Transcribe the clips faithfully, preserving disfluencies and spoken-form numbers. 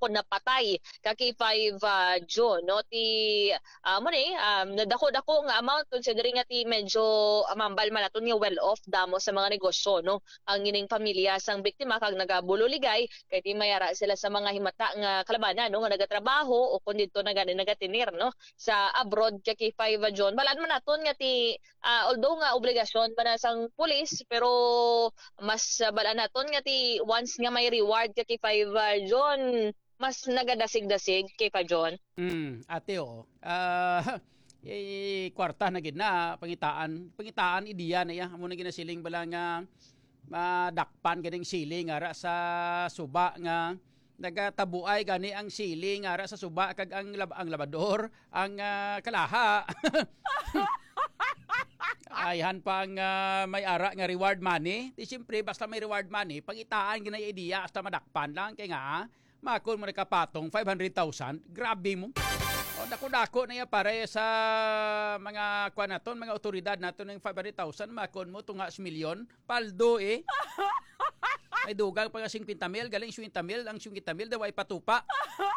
ko napatay kaki five uh, June no ti uh, mo ni um, nadako-dako nga amount considering nga ti medyo amambal man naton nga well off damo sa mga negosyo no ang ining pamilya sang biktima kag nagabulo ligay kay ti mayara sila sa mga himata nga kalabanan no nga nagatrabaho o kun didto na gani nagatinir no sa abroad kaki five June balaan man naton nga ti uh, although nga obligasyon pa na sang pulis pero mas uh, balaan naton nga ti once nga may reward kaki five June mas nagadasig-dasig kay pa John. Mm, ate o. Uh, eh, kwarta na gid na pangitaan. Pangitaan idiya na ya. Amo na ginasiling bala nga madakpan ganing siling ara sa suba nga nagatabuay gani ang siling ara sa suba kag ang lab ang labador ang uh, kalaha. Ayhan pang uh, may ara nga reward money. Di siyempre basta may reward money, pangitaan ginay idea hasta madakpan lang kay nga makon mo nakapatong five hundred thousand. Grabe mo. O dako-dako na ya pare sa mga kuan naton, mga otoridad naton ng five hundred thousand makon mo tunga sa milyon. Paldo eh. May dugang pa nga fifty mil, galing fifty mil, ang fifty mil daw ay patupa.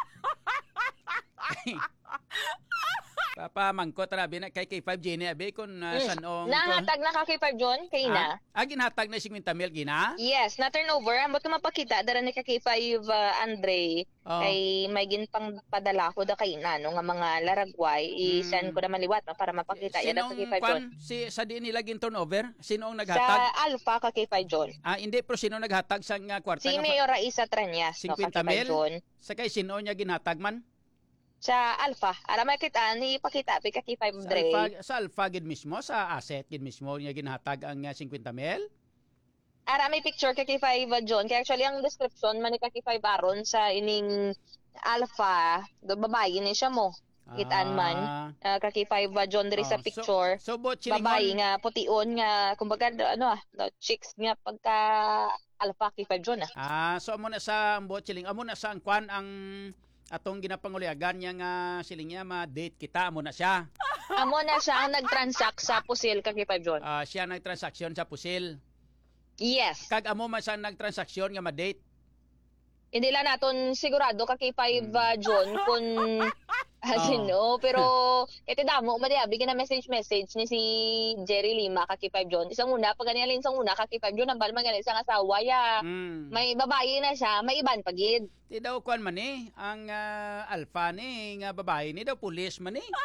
Papa mangko tarabi na kay K five Jenny abe kun uh, mm. sanong nahatag na ka kay five John kay na. Ah, ginhatag na fifty mil gina? Yes, na turnover ambot ko mapakita dara ni ka K five uh, Andre oh. kay may ginpang padala ko da kay na no nga mga laragway mm. i-send ko na maliwat no, para mapakita ya da kay five John. Si sa di nila gin turnover, sino ang naghatag? Sa Alpha ka kay five John. Ah, hindi pero sino naghatag sa nga kwarta? Si Mayor Raisa Tranyas no fifty mil. Sa kay sino niya ginhatag man? Sa Alpha, ara may kita ni ipakita pi kaki five Dre. Sa Alpha, sa Alpha gid mismo sa asset gid mismo niya ginhatag ang uh, fifty mil. Ara may picture kaki five John. Kaya actually ang description man ni kaki five aron sa ining Alpha, do babae ni siya mo. Kitaan man uh, kaki five John diri oh, sa picture. So, so babae nga pution nga kumbaga ano ah, chicks nga pagka Alpha kaki five John ah. Ah, so amo na sa bot chiling, amo na sa ang kwan ang atong ginapanguliagan niya nga siling niya ma-date kita mo na siya. Amo na siya ang nag-transact sa Pusil kag five John. Ah, uh, siya nag-transaksyon sa Pusil. Yes. Kag amo man siya nag-transaksyon nga ma-date. Hindi lang naton sigurado kay five uh, John kung asin oh. no pero ete damo madiabi na message message ni si Jerry Lima kay five John isang una pag ganyan isang una kay five John ang balman ganyan isang asawa ya mm. may babae na siya may iban pagid ti daw kwan man eh ang uh, Alpha ni nga babae ni daw pulis man eh.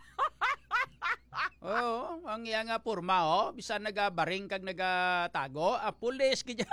Oo, ang iya nga porma oh bisan nagabaring kag nagatago ah pulis gid.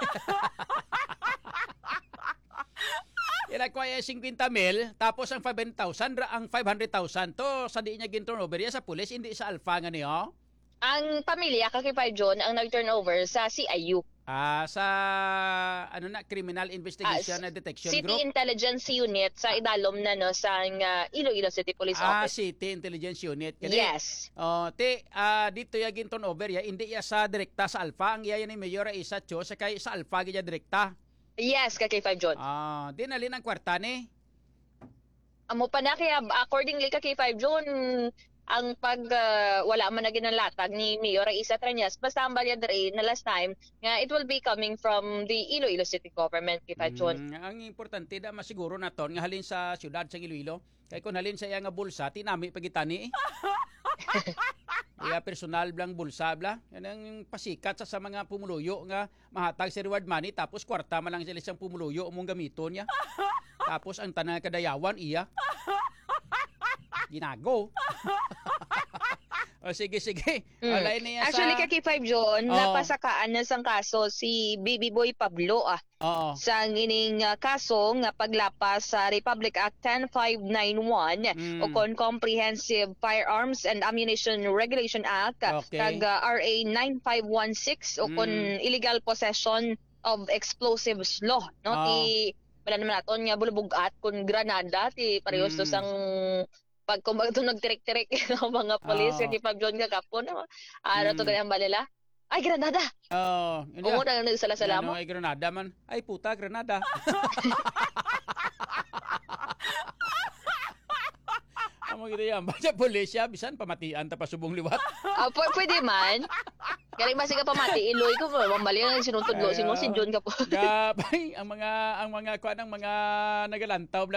Ilakwaya fifty mil, tapos ang five hundred thousand, ang five hundred thousand to sa di niya gin-turnover ya sa pulis, hindi sa Alpha nga niyo? Ang pamilya kay five John ang nag-turnover sa C I U. Ah, sa ano na Criminal Investigation and Detection City Group. City Intelligence Unit sa idalom na no sa uh, Iloilo City Police ah, Office. Ah, City Intelligence Unit. Kani, yes. Oh, te uh, dito ya gin-turnover ya, hindi ya sa direkta sa Alpha, ang iya ni Mayor Raisa Cho sa kay sa Alpha gid direkta. Yes, kay five John. Ah, dinali ng kwarta ni. Amo pa na kaya accordingly kay five John ang pag uh, wala man na ginalatag ni Mayor Raisa Tranyas basta ang balya dre na last time nga it will be coming from the Iloilo City Government kay five John. Mm, ang importante da masiguro naton nga halin sa syudad sa Iloilo kay kun halin sa iya nga bulsa tinami pagitani eh. Iya personal blang bulsa bla. Yan ang pasikat sa, sa mga pumuluyo nga mahatag si reward money tapos kwarta man lang sila isang pumuluyo mong gamiton niya. Tapos ang tanang kadayawan iya. Ginago. O sige sige. Mm. Alay niya actually sa kay five John oh. napasakaan na sang kaso si Baby Boy Pablo ah. Oo. Sa ngining uh, kaso nga paglapas sa Republic Act ten five ninety-one mm. o kon Comprehensive Firearms and Ammunition Regulation Act okay. kag uh, R A nine five one six o kon mm. Illegal Possession of Explosives Law no oh. ti wala naman naton nga bulubugat kun granada ti parehas mm. to sang pag kumbaga ito nagtirik-tirik ng mga polis oh. kay five John kagapon ano mm. to ganyan balila ay granada oh oo na nagsala-sala mo ay granada man ay puta granada. Amo gid yan basta pulisya bisan pamatian ta pasubong liwat. Ah uh, pwede man galing masiga pamati iloy ko mambali ang sinuntudlo sino si John ka po. Gabay ang mga ang mga kuan ang mga nagalantaw